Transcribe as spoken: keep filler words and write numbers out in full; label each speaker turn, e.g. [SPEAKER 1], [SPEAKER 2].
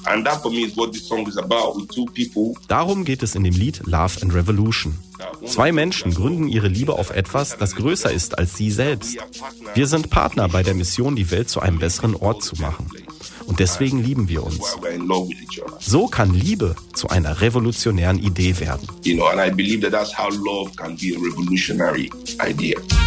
[SPEAKER 1] Darum geht es in dem Lied Love and Revolution. Zwei Menschen gründen ihre Liebe auf etwas, das größer ist als sie selbst. Wir sind Partner bei der Mission, die Welt zu einem besseren Ort zu machen. Und deswegen lieben wir uns. So kann Liebe zu einer revolutionären Idee werden.
[SPEAKER 2] You know, and I believe that that's how love can be a revolutionary idea.